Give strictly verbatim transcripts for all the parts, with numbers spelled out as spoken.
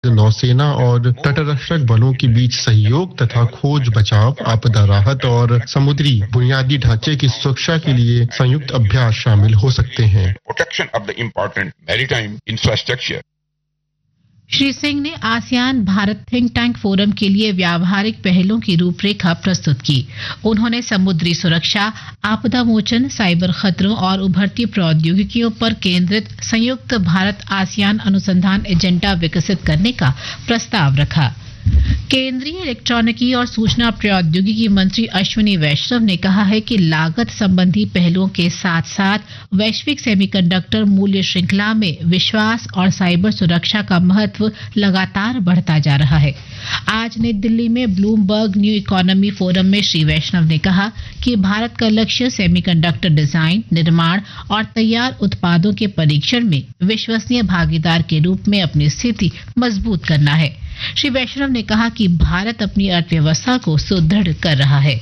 नौसेना और तटरक्षक बलों के बीच सहयोग तथा खोज बचाव, आपदा राहत और समुद्री बुनियादी ढांचे की सुरक्षा के लिए संयुक्त अभ्यास शामिल हो सकते हैं। Protection of the important maritime infrastructure. Shri Singh ने ASEAN Bharat think tank forum के लिए व्यावहारिक पहलों की रूपरेखा प्रस्तुत की। उन्होंने समुद्री सुरक्षा, आपदा मोचन, साइबर खतरों और उभरती प्रौद्योगिकियों पर केंद्रित संयुक्त भारत आसियान अनुसंधान एजेंडा विकसित करने का प्रस्ताव रखा। केंद्रीय इलेक्ट्रॉनिकी और सूचना प्रौद्योगिकी मंत्री अश्विनी वैष्णव ने कहा है कि लागत संबंधी पहलुओं के साथ साथ वैश्विक सेमीकंडक्टर मूल्य श्रृंखला में विश्वास और साइबर सुरक्षा का महत्व लगातार बढ़ता जा रहा है। आज नई दिल्ली में ब्लूमबर्ग न्यू इकोनॉमी फोरम में श्री वैष्णव ने कहा कि भारत का लक्ष्य सेमीकंडक्टर डिजाइन, निर्माण और तैयार उत्पादों के परीक्षण में विश्वसनीय भागीदार के रूप में अपनी स्थिति मजबूत करना है। श्री वैष्णव ने कहा कि भारत अपनी अर्थव्यवस्था को सुदृढ़ कर रहा है।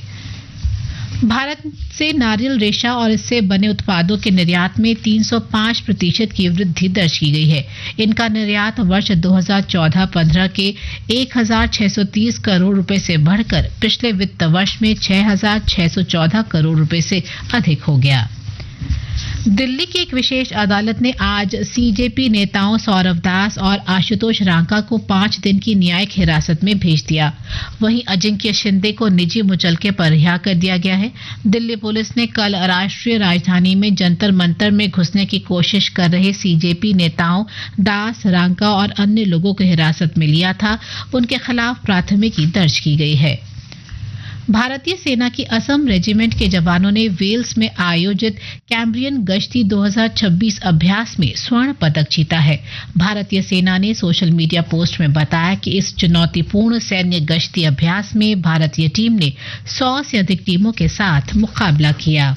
भारत से नारियल रेशा और इससे बने उत्पादों के निर्यात में तीन सौ पाँच प्रतिशत की वृद्धि दर्ज की गई है। इनका निर्यात वर्ष दो हज़ार चौदह पंद्रह के एक हज़ार छह सौ तीस करोड़ रुपए से बढ़कर पिछले वित्त वर्ष में छह हज़ार छह सौ चौदह करोड़ रुपए से अधिक हो गया। दिल्ली की एक विशेष अदालत ने आज सीजेपी नेताओं सौरव दास और आशुतोष रांका को पांच दिन की न्यायिक हिरासत में भेज दिया। वहीं अजिंक्य शिंदे को निजी मुचलके पर रिहा कर दिया गया है। दिल्ली पुलिस ने कल राष्ट्रीय राजधानी में जंतर मंतर में घुसने की कोशिश कर रहे सीजेपी नेताओं दास, रांका और अन्य लोगों को हिरासत में लिया था। उनके खिलाफ प्राथमिकी दर्ज की गई है। भारतीय सेना की असम रेजिमेंट के जवानों ने वेल्स में आयोजित कैम्ब्रियन गश्ती दो हज़ार छब्बीस अभ्यास में स्वर्ण पदक जीता है। भारतीय सेना ने सोशल मीडिया पोस्ट में बताया कि इस चुनौतीपूर्ण सैन्य गश्ती अभ्यास में भारतीय टीम ने सौ से अधिक टीमों के साथ मुकाबला किया।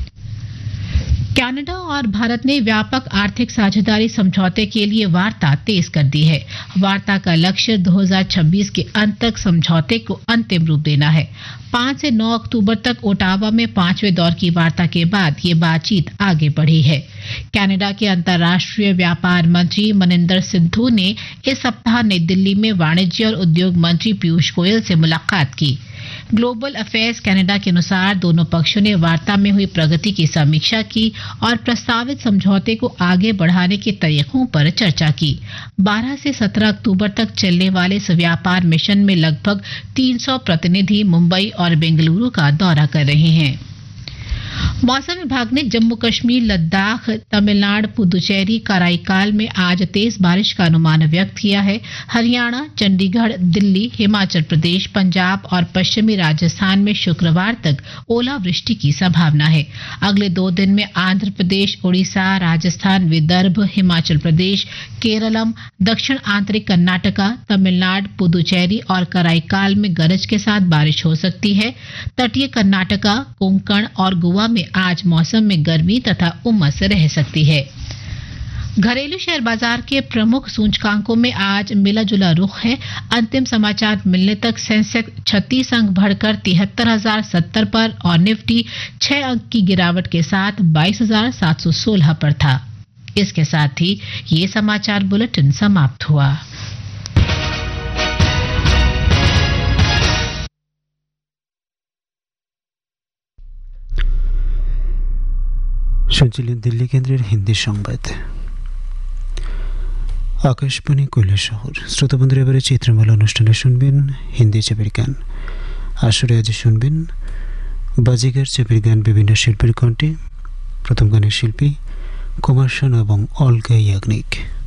कनाडा और भारत ने व्यापक आर्थिक साझेदारी समझौते के लिए वार्ता तेज कर दी है। वार्ता का लक्ष्य दो हज़ार छब्बीस के अंत तक समझौते को अंतिम रूप देना है। पाँच से नौ अक्टूबर तक ओटावा में पांचवें दौर की वार्ता के बाद ये बातचीत आगे बढ़ी है। कनाडा के अंतर्राष्ट्रीय व्यापार मंत्री मनिंदर सिद्धू ने इस सप्ताह नई दिल्ली में वाणिज्य और उद्योग मंत्री पीयूष गोयल से मुलाकात की। ग्लोबल अफेयर्स कनाडा के अनुसार दोनों पक्षों ने वार्ता में हुई प्रगति की समीक्षा की और प्रस्तावित समझौते को आगे बढ़ाने के तरीकों पर चर्चा की। बारह से सत्रह अक्टूबर तक चलने वाले इस व्यापार मिशन में लगभग तीन सौ प्रतिनिधि मुंबई और बेंगलुरु का दौरा कर रहे हैं। मौसम विभाग ने जम्मू कश्मीर, लद्दाख, तमिलनाडु, पुदुचेरी, कराईकाल में आज तेज बारिश का अनुमान व्यक्त किया है। हरियाणा, चंडीगढ़, दिल्ली, हिमाचल प्रदेश, पंजाब और पश्चिमी राजस्थान में शुक्रवार तक ओलावृष्टि की संभावना है। अगले दो दिन में आंध्र प्रदेश, उड़ीसा, राजस्थान, विदर्भ, हिमाचल प्रदेश, केरलम, दक्षिण आंतरिक कर्नाटका, तमिलनाडु, पुदुचेरी और कराईकाल में गरज के साथ बारिश हो सकती है। तटीय कर्नाटका, कोंकण और गोवा में आज मौसम में गर्मी तथा उमस रह सकती है। घरेलू शेयर बाजार के प्रमुख सूचकांकों में आज मिला जुला रुख है। अंतिम समाचार मिलने तक सेंसेक्स छत्तीस अंक बढ़कर तिहत्तर हजार सत्तर पर और निफ्टी छह अंक की गिरावट के साथ बाईस हजार सात सौ सोलह पर था। इसके साथ ही ये समाचार बुलेटिन समाप्त हुआ। শুনছিলেন দিল্লি কেন্দ্রের হিন্দি সংবাদ। আকাশবাণী কৈলাসহর। শ্রোতাবন্ধুরা এবারে চিত্রমালা অনুষ্ঠানে শুনবেন হিন্দি ছবির গান। আসরে আজ শুনবেন বাজিগার ছবির গান বিভিন্ন শিল্পীর কণ্ঠে। প্রথম গানের শিল্পী কুমার শানু এবং অলকা ইয়াগনিক।